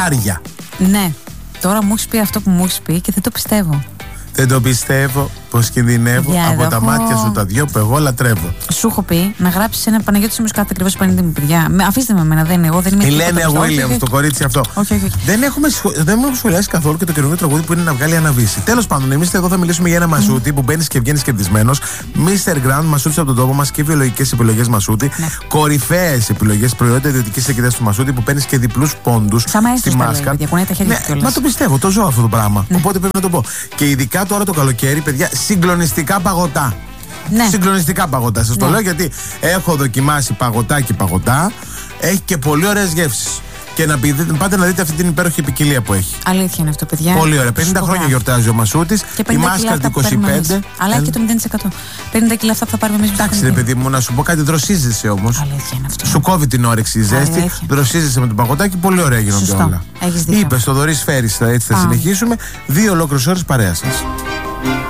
πετάρια. Ναι, τώρα μου έχεις πει αυτό που μου έχεις πει και δεν το πιστεύω. Δεν το πιστεύω πως κινδυνεύω από τα μάτια σου τα δυο που εγώ λατρεύω. Σου έχω πει να γράψεις ένα Παναγιώτη Σίμιος κάθε ακριβώς 50 μου, παιδιά. Αφήστε με εμένα, δεν είναι εγώ, δεν είμαι. Ελένη Williams, το κορίτσι αυτό. Όχι. Δεν έχουμε σχολιάσει καθόλου και το καινούργιο τραγούδι που είναι να βγάλει αναβίση. Τέλος πάντων, εμείς εδώ θα μιλήσουμε για ένα Μασούτη που μπαίνει και βγαίνει κερδισμένος. Mr. Grand, Μασούτης από τον τόπο μας και βιολογικές επιλογές Μασούτη. Ναι. Κορυφαίες επιλογές, προϊόντα ιδιωτικής εγκύτητας του Μασούτη που παίρνει και διπλούς πόντους στη μάσκα. Μα το πιστεύω, το ζω αυτό το πράγμα. Ναι. Οπότε πρέπει να το πω. Και ειδικά τώρα το καλοκαίρι, παιδιά, συγκλονιστικά παγωτά. Ναι. Συγκλονιστικά παγωτά. Σας το λέω γιατί έχω δοκιμάσει παγωτά και παγωτά. Έχει και πολύ ωραίες γεύσεις. Και πάτε να δείτε αυτή την υπέροχη ποικιλία που έχει. Αλήθεια είναι αυτό, παιδιά. Πολύ ωραία. 50 χρόνια γιορτάζει ο Μασούτης. Η μάσκα του 25. Αλλά έχει και το 0%. 50 κιλά αυτά που θα πάρουμε εμείς. Εντάξει, ρε παιδί μου, να σου πω κάτι, δροσίζεσαι όμως. Αλήθεια είναι αυτό. Σου κόβει την όρεξη η ζέστη. Δροσίζεσαι με το παγωτάκι. Πολύ ωραία γίνονται όλα. Είπε στο Δωρής Φέρης, έτσι θα συνεχίσουμε. 2 ολόκληρες ώρες παρέα σας.